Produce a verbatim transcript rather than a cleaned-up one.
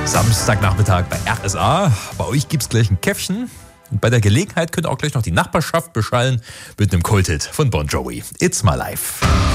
Samstagnachmittag bei R S A. Bei euch gibt's gleich ein Käffchen. Und bei der Gelegenheit könnt ihr auch gleich noch die Nachbarschaft beschallen mit einem Kulthit von Bon Jovi. It's My Life.